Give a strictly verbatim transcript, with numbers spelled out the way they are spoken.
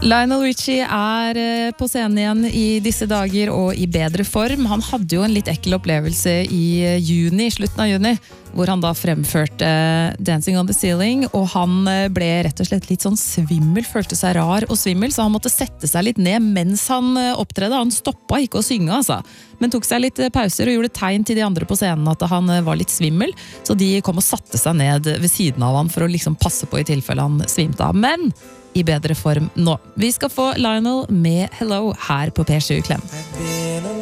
Lionel Richie er på scenen igjen i disse dager og i bedre form. Han hadde jo en litt ekkel opplevelse i juni, slutten av juni, hvor han da fremførte Dancing on the Ceiling, og han ble rett og slett litt sånn svimmel, følte seg rar og svimmel, så han måtte sette seg litt ned mens han opptredde. Han stoppet ikke å synge, altså, men tok seg litt pauser og gjorde tegn til de andre på scenen at han var litt svimmel, så de kom og satte seg ned ved siden av han for å liksom passe på i tilfelle han svimte av. Men i bedre form nå. Vi skal få Lionel med Hello her på P sju Klem.